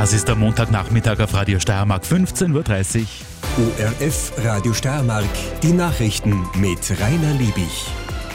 Das ist der Montagnachmittag auf Radio Steiermark, 15.30 Uhr. ORF Radio Steiermark, die Nachrichten mit Rainer Liebig.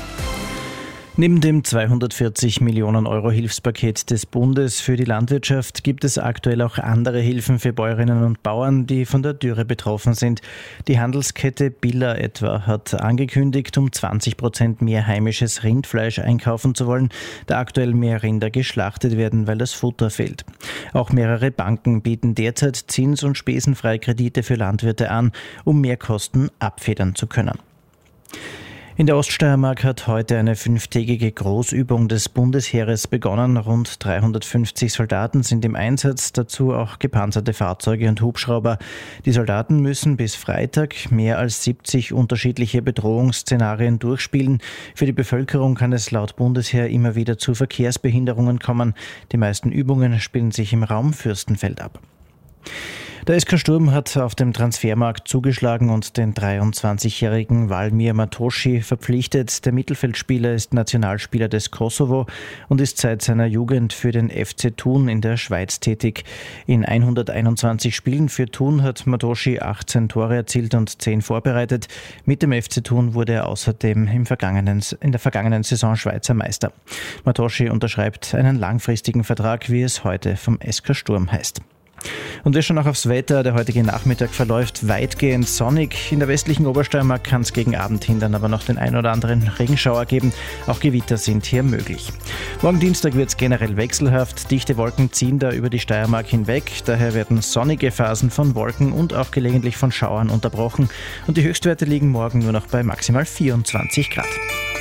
Neben dem 240 Millionen Euro Hilfspaket des Bundes für die Landwirtschaft gibt es aktuell auch andere Hilfen für Bäuerinnen und Bauern, die von der Dürre betroffen sind. Die Handelskette Billa etwa hat angekündigt, um 20% mehr heimisches Rindfleisch einkaufen zu wollen, da aktuell mehr Rinder geschlachtet werden, weil das Futter fehlt. Auch mehrere Banken bieten derzeit zins- und spesenfreie Kredite für Landwirte an, um Mehrkosten abfedern zu können. In der Oststeiermark hat heute eine 5-tägige Großübung des Bundesheeres begonnen. Rund 350 Soldaten sind im Einsatz, dazu auch gepanzerte Fahrzeuge und Hubschrauber. Die Soldaten müssen bis Freitag mehr als 70 unterschiedliche Bedrohungsszenarien durchspielen. Für die Bevölkerung kann es laut Bundesheer immer wieder zu Verkehrsbehinderungen kommen. Die meisten Übungen spielen sich im Raum Fürstenfeld ab. Der SK Sturm hat auf dem Transfermarkt zugeschlagen und den 23-jährigen Valmir Matoschi verpflichtet. Der Mittelfeldspieler ist Nationalspieler des Kosovo und ist seit seiner Jugend für den FC Thun in der Schweiz tätig. In 121 Spielen für Thun hat Matoschi 18 Tore erzielt und 10 vorbereitet. Mit dem FC Thun wurde er außerdem in der vergangenen Saison Schweizer Meister. Matoschi unterschreibt einen langfristigen Vertrag, wie es heute vom SK Sturm heißt. Und wir schauen auch aufs Wetter. Der heutige Nachmittag verläuft weitgehend sonnig. In der westlichen Obersteiermark kann es gegen Abend hin dann aber noch den ein oder anderen Regenschauer geben. Auch Gewitter sind hier möglich. Morgen Dienstag wird es generell wechselhaft. Dichte Wolken ziehen da über die Steiermark hinweg. Daher werden sonnige Phasen von Wolken und auch gelegentlich von Schauern unterbrochen. Und die Höchstwerte liegen morgen nur noch bei maximal 24 Grad.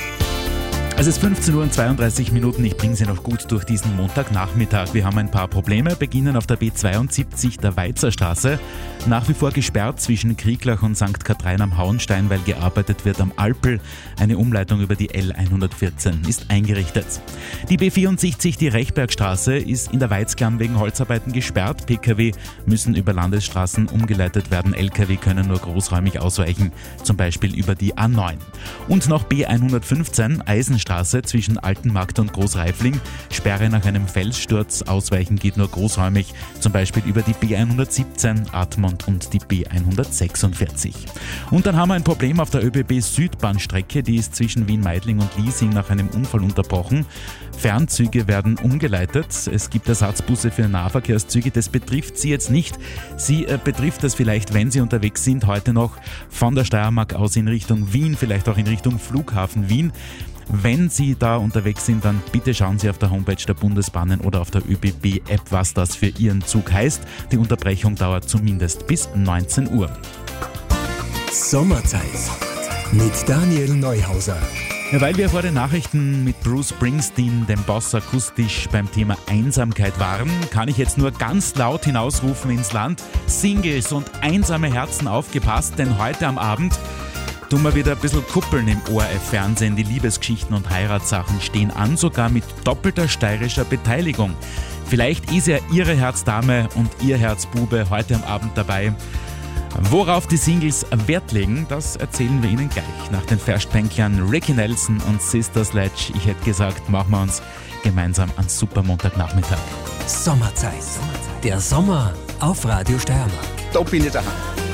Es ist 15.32 Uhr. Ich bringe Sie noch gut durch diesen Montagnachmittag. Wir haben ein paar Probleme, beginnen auf der B72 der Weizerstraße. Nach wie vor gesperrt zwischen Krieglach und St. Kathrein am Hauenstein, weil gearbeitet wird am Alpel. Eine Umleitung über die L114 ist eingerichtet. Die B64, die Rechbergstraße, ist in der Weizklam wegen Holzarbeiten gesperrt. Pkw müssen über Landesstraßen umgeleitet werden. Lkw können nur großräumig ausweichen, zum Beispiel über die A9. Und noch B115, Eisenstraße zwischen Altenmarkt und Großreifling. Sperre nach einem Felssturz. Ausweichen geht nur großräumig, zum Beispiel über die B117, Admont und die B146. Und dann haben wir ein Problem auf der ÖBB Südbahnstrecke. Die ist zwischen Wien-Meidling und Liesing nach einem Unfall unterbrochen. Fernzüge werden umgeleitet. Es gibt Ersatzbusse für Nahverkehrszüge. Das betrifft Sie jetzt nicht. Sie betrifft das vielleicht, wenn Sie unterwegs sind, heute noch von der Steiermark aus in Richtung Wien, vielleicht auch in Richtung Flughafen Wien. Wenn Sie da unterwegs sind, dann bitte schauen Sie auf der Homepage der Bundesbahnen oder auf der ÖBB-App, was das für Ihren Zug heißt. Die Unterbrechung dauert zumindest bis 19 Uhr. Sommerzeit mit Daniel Neuhauser. Ja, weil wir vor den Nachrichten mit Bruce Springsteen, dem Boss, akustisch beim Thema Einsamkeit waren, kann ich jetzt nur ganz laut hinausrufen ins Land: Singles und einsame Herzen, aufgepasst, denn heute am Abend tun wir wieder ein bisschen kuppeln im ORF-Fernsehen. Die Liebesgeschichten und Heiratssachen stehen an, sogar mit doppelter steirischer Beteiligung. Vielleicht ist ja Ihre Herzdame und Ihr Herzbube heute am Abend dabei. Worauf die Singles Wert legen, das erzählen wir Ihnen gleich. Nach den Verspenklern Ricky Nelson und Sister Sledge, ich hätte gesagt, machen wir uns gemeinsam einen super Montagnachmittag. Sommerzeit. Der Sommer auf Radio Steiermark. Da bin ich daheim.